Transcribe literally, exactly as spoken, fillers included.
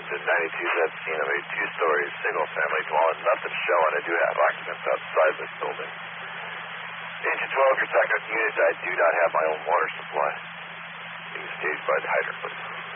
Houston, ninety-two said seen of a two-story single-family dwelling. Nothing showing. I do have occupants outside this building. Agent twelve, your second unit. I do not have my own water supply. Being staged by the hydrant, please.